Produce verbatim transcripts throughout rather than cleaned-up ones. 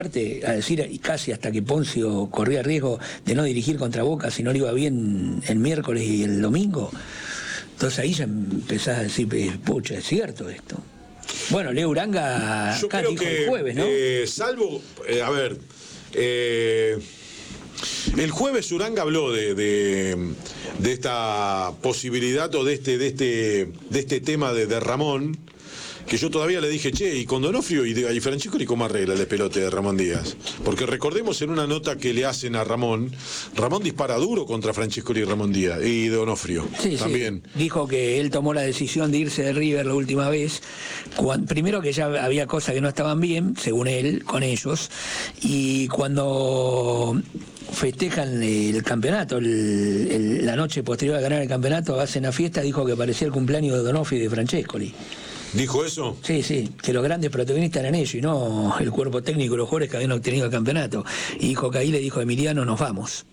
a decir, y casi hasta que Poncio corría riesgo de no dirigir contra Boca si no le iba bien el miércoles y el domingo. Entonces ahí ya empezás a decir, pucha, es cierto esto. Bueno, Leo Uranga Yo acá creo dijo que, el jueves, ¿no? Eh, salvo, eh, a ver, eh, el jueves Uranga habló de, de, de esta posibilidad o de este, de este, de este tema de, de Ramón, que yo todavía le dije, che, y con Donofrio y, y Francescoli, ¿cómo arregla el despelote de Ramón Díaz? Porque recordemos en una nota que le hacen a Ramón, Ramón dispara duro contra Francescoli y Ramón Díaz, y Donofrio sí, también. Sí. Dijo que él tomó la decisión de irse de River la última vez, cuando, primero que ya había cosas que no estaban bien, según él, con ellos, y cuando festejan el campeonato, el, el, la noche posterior a ganar el campeonato, hacen la fiesta, dijo que parecía el cumpleaños de Donofrio y de Francescoli. ¿Dijo eso? Sí, sí, que los grandes protagonistas eran ellos y no el cuerpo técnico, los jugadores que habían obtenido el campeonato. Y dijo que ahí le dijo a Emiliano, nos vamos.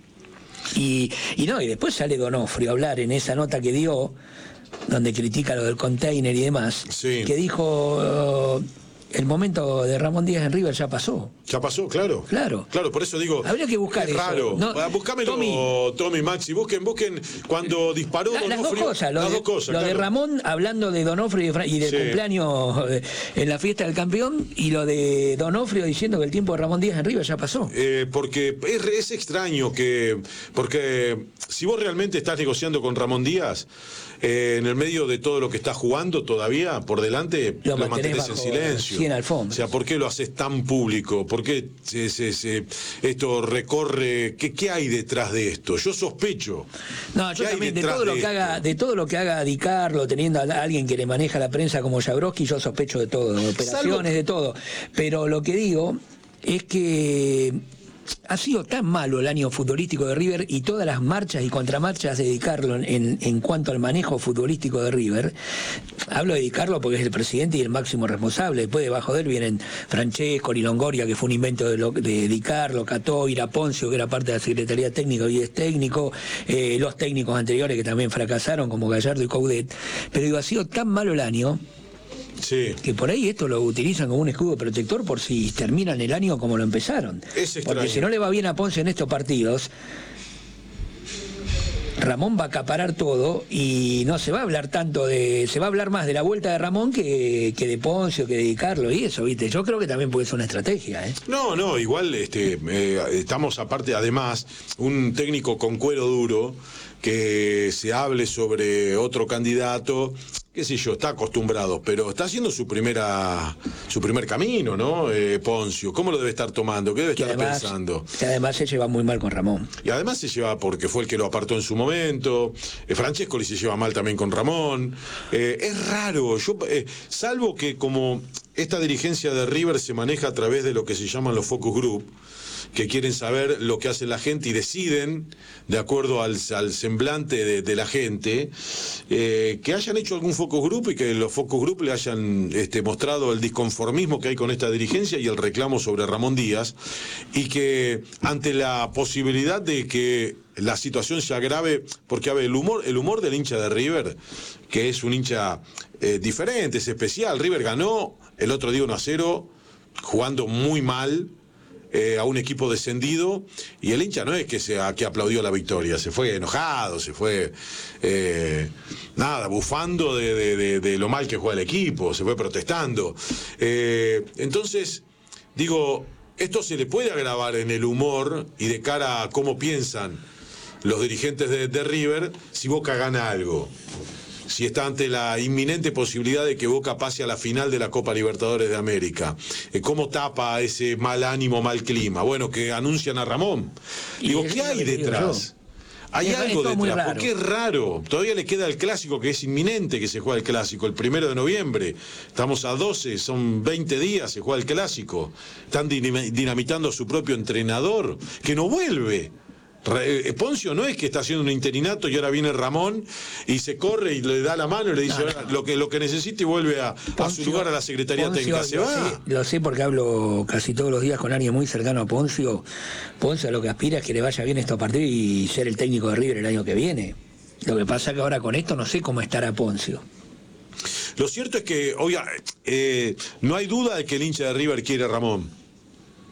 Y, y no, y después sale Donofrio a hablar en esa nota que dio, donde critica lo del container y demás, sí. que dijo... Uh, el momento de Ramón Díaz en River ya pasó. Ya pasó, claro. Claro. Claro, por eso digo. Habría que buscar es eso. raro. No, Buscámelo, Tommy, Tommy, Maxi. Busquen, busquen cuando disparó la, Donofrio. Las dos cosas. Lo, las de, dos cosas, lo claro. de Ramón hablando de Donofrio y, de, y del sí. cumpleaños en la fiesta del campeón, y lo de Donofrio diciendo que el tiempo de Ramón Díaz en River ya pasó. Eh, porque es, es extraño que. Porque si vos realmente estás negociando con Ramón Díaz, eh, en el medio de todo lo que está jugando todavía por delante, lo, lo mantenés en silencio. cien alfombras. O sea, ¿por qué lo haces tan público? ¿Por qué se, se, se, esto recorre? ¿Qué, ¿Qué hay detrás de esto? Yo sospecho. No, yo también, de todo, lo de, que haga, de todo lo que haga Di Carlo, teniendo a alguien que le maneja la prensa como Jabrowski, yo sospecho de todo, de operaciones, Salvo... de todo. Pero lo que digo es que ha sido tan malo el año futbolístico de River y todas las marchas y contramarchas de Di Carlo en, en cuanto al manejo futbolístico de River. Hablo de Di Carlo porque es el presidente y el máximo responsable. Después debajo de él vienen Francesco, Longoria, que fue un invento de, lo, de Di Carlo, Cató, Ira Poncio, que era parte de la Secretaría Técnica y es técnico, eh, los técnicos anteriores que también fracasaron, como Gallardo y Coudet. Pero digo, ha sido tan malo el año, sí, que por ahí esto lo utilizan como un escudo protector por si terminan el año como lo empezaron. Es porque si no le va bien a Ponce en estos partidos, Ramón va a acaparar todo y no se va a hablar tanto de... Se va a hablar más de la vuelta de Ramón que, que de Poncio, que de Di Carlo y eso, ¿viste? Yo creo que también puede ser una estrategia, ¿eh? No, no, igual este, eh, estamos aparte, además, un técnico con cuero duro que se hable sobre otro candidato, qué sé yo, está acostumbrado, pero está haciendo su primera su primer camino, ¿no? Eh, Poncio, ¿cómo lo debe estar tomando? ¿Qué debe estar además, pensando? Que además se lleva muy mal con Ramón. Y además se lleva porque fue el que lo apartó en su momento. Eh, Francescoli se lleva mal también con Ramón. Eh, es raro, yo eh, salvo que como esta dirigencia de River se maneja a través de lo que se llaman los focus group, que quieren saber lo que hace la gente y deciden de acuerdo al, al semblante de, de la gente, eh, que hayan hecho algún focus group y que los focus group le hayan este, mostrado el disconformismo que hay con esta dirigencia y el reclamo sobre Ramón Díaz, y que ante la posibilidad de que la situación se agrave, porque a ver, el humor, el humor del hincha de River, que es un hincha eh, diferente, es especial. River ganó el otro día uno a cero, jugando muy mal, Eh, a un equipo descendido, y el hincha no es que se que aplaudió la victoria, se fue enojado, se fue eh, nada, bufando de, de, de, de lo mal que juega el equipo, se fue protestando. Eh, entonces, digo, esto se le puede agravar en el humor y de cara a cómo piensan los dirigentes de, de River si Boca gana algo. Si está ante la inminente posibilidad de que Boca pase a la final de la Copa Libertadores de América. Eh, ¿Cómo tapa ese mal ánimo, mal clima? Bueno, que anuncian a Ramón. Digo, ¿qué hay detrás? Hay es, algo es detrás, porque es raro. Todavía le queda el clásico, que es inminente que se juega el clásico, el primero de noviembre. Estamos a doce, son veinte días, se juega el clásico. Están dinamitando a su propio entrenador, que no vuelve. Poncio no es que está haciendo un interinato y ahora viene Ramón y se corre y le da la mano y le dice no, no. lo que lo que necesite y vuelve a, Poncio, a su lugar a la Secretaría Poncio, Técnica. Se lo va. Sé, lo sé porque hablo casi todos los días con alguien muy cercano a Poncio. Poncio lo que aspira es que le vaya bien estos partidos y ser el técnico de River el año que viene. Lo que pasa es que ahora con esto no sé cómo estará Poncio. Lo cierto es que, obvia, eh, no hay duda de que el hincha de River quiere a Ramón.